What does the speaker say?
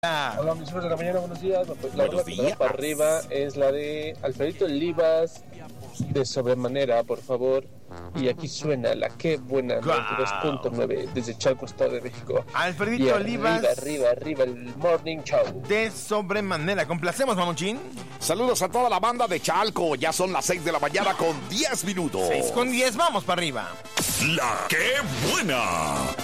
Hola, mis hijos de la mañana, buenos días. Pues la verdad que me da para arriba es la de Alfredito Olivas, de Sobremanera, por favor. Y aquí suena la Qué Buena 92.9 desde Chalco, Estado de México. Alfredito y Olivas. Arriba, el Morning Show. De Sobremanera. Complacemos, Mamuchín. Saludos a toda la banda de Chalco. Ya son las 6 de la mañana con 10 minutos. 6:10, vamos para arriba. La Qué Buena.